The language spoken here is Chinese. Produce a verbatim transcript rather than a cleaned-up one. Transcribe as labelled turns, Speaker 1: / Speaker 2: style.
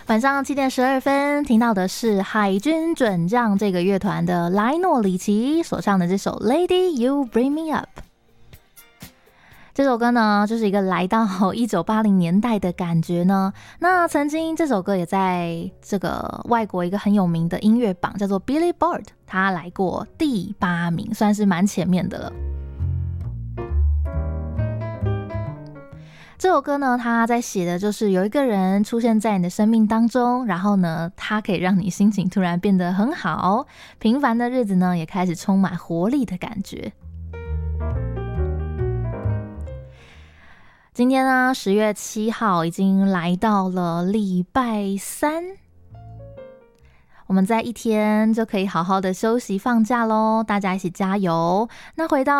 Speaker 1: 晚上七点十二分，听到的是海军准将这个乐团的莱诺里奇所唱的这首 Lady You Bring Me Up。这首歌呢，就是一个来到一九八零年代的感觉呢。那曾经这首歌也在这个外国一个很有名的音乐榜叫做 Billboard， 它来过第八名，算是蛮前面的了。这首歌呢，它在写的就是有一个人出现在你的生命当中，然后呢，它可以让你心情突然变得很好，平凡的日子呢，也开始充满活力的感觉。今天呢，十月七号已经来到了礼拜三，我们在一天就可以好好的休息放假咯，大家一起加油。那回到